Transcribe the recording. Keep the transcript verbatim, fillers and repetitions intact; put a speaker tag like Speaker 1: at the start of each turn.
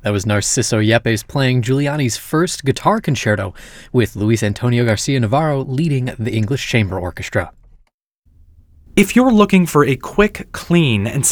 Speaker 1: That was Narciso Yepes playing Giuliani's first guitar concerto, with Luis Antonio Garcia Navarro leading the English Chamber Orchestra.
Speaker 2: If you're looking for a quick, clean, and